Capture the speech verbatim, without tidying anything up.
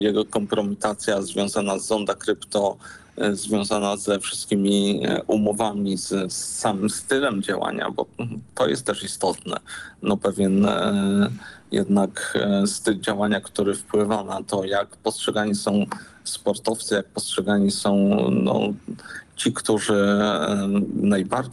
Jego kompromitacja związana z Zonda Krypto, związana ze wszystkimi umowami, z, z samym stylem działania, bo to jest też istotne. No pewien e, jednak e, styl działania, który wpływa na to, jak postrzegani są sportowcy, jak postrzegani są no, ci, którzy e, najbardziej